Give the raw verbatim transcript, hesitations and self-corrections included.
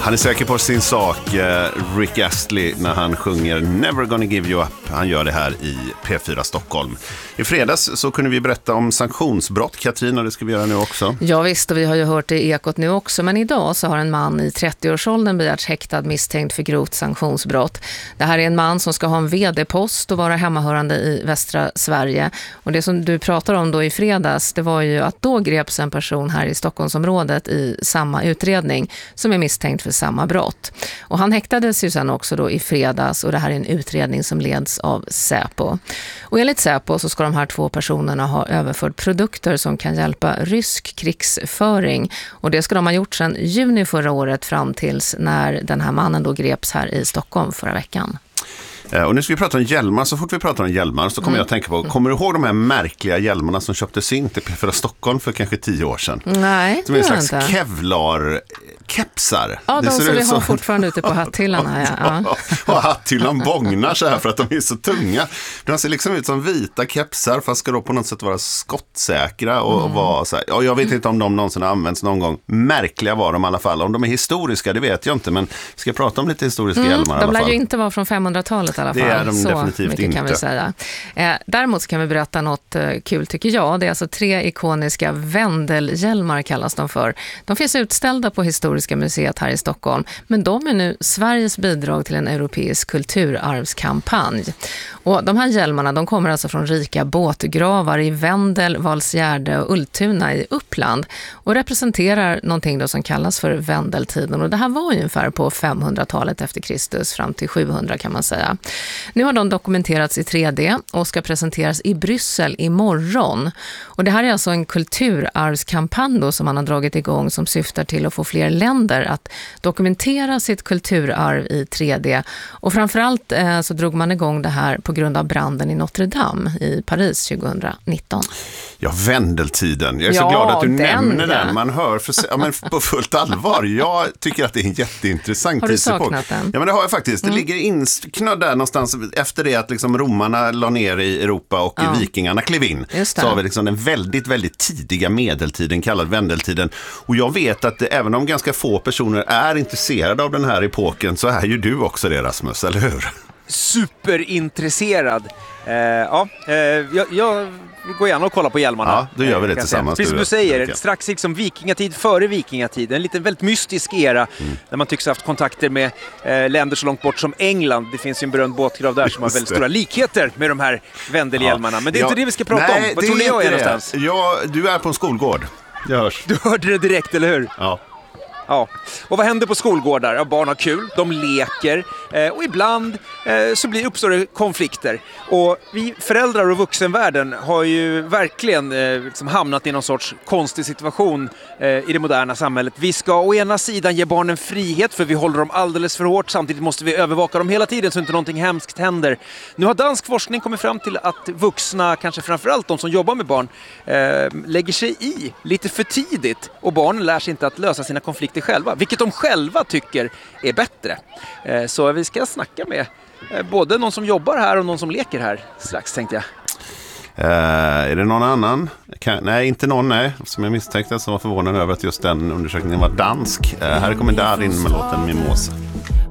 Han är säker på sin sak, Rick Astley, när han sjunger Never Gonna Give You Up. Han gör det här i P fyra Stockholm. I fredags så kunde vi berätta om sanktionsbrott, Katrin, och det ska vi göra nu också. Ja visst, och vi har ju hört det i Ekot nu också, men idag så har en man i trettioårsåldern begärts häktad misstänkt för grovt sanktionsbrott. Det här är en man som ska ha en vd-post och vara hemmahörande i västra Sverige. Och det som du pratar om då i fredags, det var ju att då greps en person här i Stockholmsområdet i samma utredning som är misstänkt för samma brott. Och han häktades ju sen också då i fredags, och det här är en utredning som leds av Säpo. Och enligt Säpo så ska de här två personerna ha överfört produkter som kan hjälpa rysk krigsföring. Och det ska de ha gjort sedan juni förra året fram tills när den här mannen då greps här i Stockholm förra veckan. Och nu ska vi prata om hjälmar. Så fort vi pratar om hjälmar så kommer mm. jag att tänka på, kommer du ihåg de här märkliga hjälmarna som köptes in till P fyra Stockholm för kanske tio år sedan? Nej, som är en slags inte. Kevlar kepsar. Ja, de som vi har fortfarande ute på hatthyllan här. Ja. Och hatthyllan bångnar så här för att de är så tunga. De ser liksom ut som vita kepsar, fast ska då på något sätt vara skottsäkra och mm. vara så här. Ja, jag vet inte om de någonsin har använts någon gång. Märkliga var de i alla fall. Om de är historiska, det vet jag inte, men vi ska prata om lite historiska mm, hjälmar i alla fall. De lär ju inte vara från femhundratalet i alla fall. Det är de så definitivt mycket inte. Kan vi säga. Eh, däremot så kan vi berätta något eh, kul tycker jag. Det är alltså tre ikoniska Wendelhjälmar kallas de för. De finns utställda på Historiska museet här i Stockholm, men de är nu Sveriges bidrag till en europeisk kulturarvskampanj. Och de här hjälmarna, de kommer alltså från rika båtgravar i Vendel, Valsgärde och Ultuna i Uppland och representerar någonting då som kallas för Wendeltiden. Och det här var ungefär på femhundratalet efter Kristus fram till sjuhundra kan man säga. Nu har de dokumenterats i tre D och ska presenteras i Bryssel imorgon. Och det här är alltså en kulturarvskampanj då som man har dragit igång som syftar till att få fler länder att dokumentera sitt kulturarv i tre D. Och framförallt eh, så drog man igång det här på grund av branden i Notre Dame i Paris tjugonitton. Ja, Wendeltiden. Jag är ja, så glad att du den, nämner ja. den. Man hör för, ja, men på fullt allvar. Jag tycker att det är en jätteintressant Har du tidsepock. saknat den? Ja, men det har jag faktiskt. Det mm. ligger inknödd där någonstans efter det att liksom romarna la ner i Europa och ja. vikingarna klev in. Så har vi liksom den väldigt, väldigt tidiga medeltiden kallad Wendeltiden. Och jag vet att även om ganska få personer är intresserade av den här epoken så är ju du också det, Rasmus, eller hur? Superintresserad. Eh, ja, eh, jag, jag går gärna och kollar på hjälmarna. Ja, då gör vi det tillsammans. Precis som du säger, okay. Strax liksom vikingatid före vikingatid. En liten väldigt mystisk era mm. där man tycks ha haft kontakter med eh, länder så långt bort som England. Det finns ju en berömd båtgrav där som har väldigt stora likheter med de här Wendelhjälmarna. Ja. Men det är ja. inte det vi ska prata Nej, om. Vad tror ni jag är det. någonstans? Ja, du är på en skolgård. Det hörs. Du hörde det direkt, eller hur? Ja. Ja, och vad händer på skolgårdar? Ja, barn har kul, de leker eh, och ibland eh, så blir, uppstår det konflikter. Och vi föräldrar och vuxenvärlden har ju verkligen eh, liksom hamnat i någon sorts konstig situation eh, i det moderna samhället. Vi ska å ena sidan ge barnen frihet för vi håller dem alldeles för hårt. Samtidigt måste vi övervaka dem hela tiden så inte någonting hemskt händer. Nu har dansk forskning kommit fram till att vuxna, kanske framförallt de som jobbar med barn, eh, lägger sig i lite för tidigt. Och barnen lär sig inte att lösa sina konflikter själva, vilket de själva tycker är bättre. Så vi ska snacka med både någon som jobbar här och någon som leker här strax, tänkte jag. Uh, är det någon annan? Kan, nej, inte någon, nej. Som jag misstänkte, som var förvånad över att just den undersökningen var dansk. Uh, här kommer Darin med låten Mimosa.